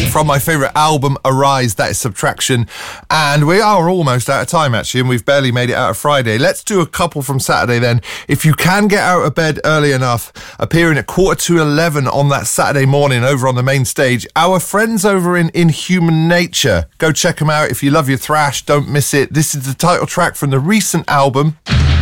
from my favourite album, Arise, that is Subtraction. And we are almost out of time, actually, and we've barely made it out of Friday. Let's do a couple from Saturday then. If you can get out of bed early enough, appearing at 11:45 on that Saturday morning over on the main stage, our friends over in Inhuman Nature. Go check them out. If you love your thrash, don't miss it. This is the title track from the recent album.